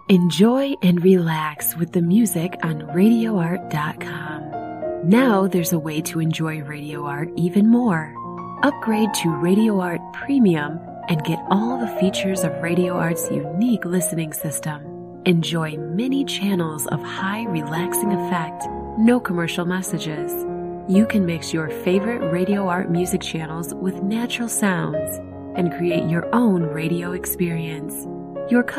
Enjoy and relax with the music on RadioArt.com. Now there's a way to enjoy Radio Art even more. Upgrade to Radio Art Premium and get all the features of Radio Art's unique listening system. Enjoy many channels of high relaxing effect, no commercial messages. You can mix your favorite Radio Art music channels with natural sounds and create your own radio experience. Your